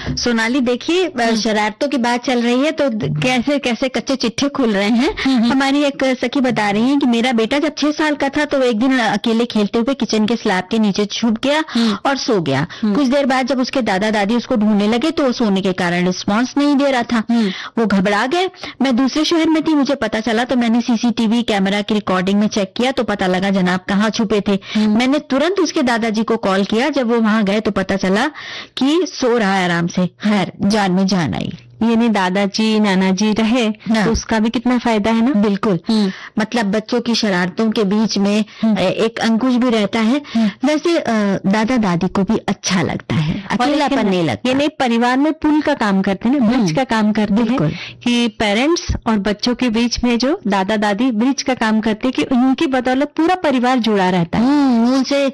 सोनाली देखिए, शरारतों की बात चल रही है तो कैसे कैसे कच्चे चिट्ठे खुल रहे हैं। हमारी एक सखी बता रही है कि मेरा बेटा जब 6 साल का था तो एक दिन अकेले खेलते हुए किचन के स्लैब के नीचे छुप गया और सो गया। कुछ देर बाद जब उसके दादा दादी उसको ढूंढने लगे तो वो सोने के कारण रिस्पॉन्स नहीं दे रहा था। वो घबरा गए। मैं दूसरे शहर में थी, मुझे पता चला तो मैंने सीसीटीवी कैमरा की रिकॉर्डिंग में चेक किया तो पता लगा जनाब कहाँ छुपे थे। मैंने तुरंत उसके दादाजी को कॉल किया। जब वो वहां गए तो पता चला कि सो रहा है आराम से। खैर, जान में जान आई। यानी दादाजी नानाजी रहे तो उसका भी कितना फायदा है ना। बिल्कुल। मतलब बच्चों की शरारतों के बीच में एक अंकुश भी रहता है। वैसे दादा दादी को भी अच्छा लगता है, अकेलापन नहीं लगता। यानी परिवार में पुल का काम करते हैं ना, ब्रिज का काम करते हैं कि पेरेंट्स और बच्चों के बीच में जो दादा दादी ब्रिज का काम करते हैं कि उनकी बदौलत पूरा परिवार जुड़ा रहता है। उनसे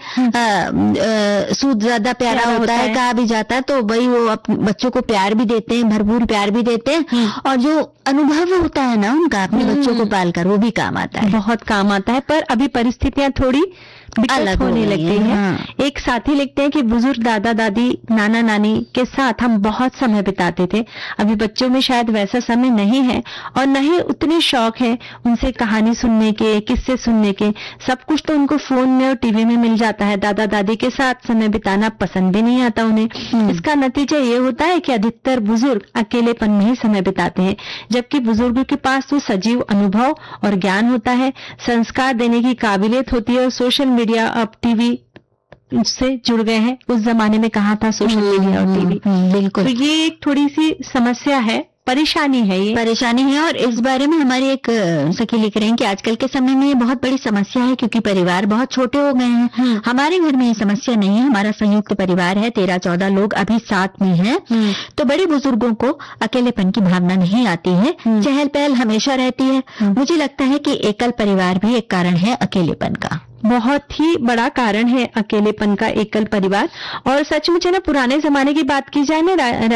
सूद ज्यादा प्यारा होता है, कहा भी जाता है। तो वही वो बच्चों को प्यार भी देते हैं, भरपूर प्यार भी देते हैं और जो अनुभव होता है ना उनका अपने बच्चों को पालकर, वो भी काम आता है, बहुत काम आता है। पर अभी परिस्थितियां थोड़ी अलग होने लगती है। एक साथी लिखते हैं कि बुजुर्ग दादा दादी नाना नानी के साथ हम बहुत समय बिताते थे। अभी बच्चों में शायद वैसा समय नहीं है और न ही उतने शौक है उनसे कहानी सुनने के, किस्से सुनने के। सब कुछ तो उनको फोन में और टीवी में मिल जाता है। दादा दादी के साथ समय बिताना पसंद भी नहीं आता उन्हें। इसका नतीजा ये होता है कि अधिकतर बुजुर्ग अकेलेपन में ही समय बिताते हैं, जबकि बुजुर्गों के पास तो सजीव अनुभव और ज्ञान होता है, संस्कार देने की काबिलियत होती है। और सोशल मीडिया अब टीवी से जुड़ गए हैं। उस जमाने में कहाँ था सोशल मीडिया और टीवी। बिल्कुल। तो ये एक थोड़ी सी समस्या है, परेशानी है, ये परेशानी है। और इस बारे में हमारी एक सखी लिख रहे हैं कि आजकल के समय में ये बहुत बड़ी समस्या है क्योंकि परिवार बहुत छोटे हो गए हैं। हमारे घर में ये समस्या नहीं है, हमारा संयुक्त परिवार है, 13-14 लोग अभी साथ में हैं। तो बड़े बुजुर्गों को अकेलेपन की भावना नहीं आती है, चहल पहल हमेशा रहती है। मुझे लगता है कि एकल परिवार भी एक कारण है अकेलेपन का, बहुत ही बड़ा कारण है अकेलेपन का एकल परिवार। और सचमुच है ना, पुराने जमाने की बात की जाए ना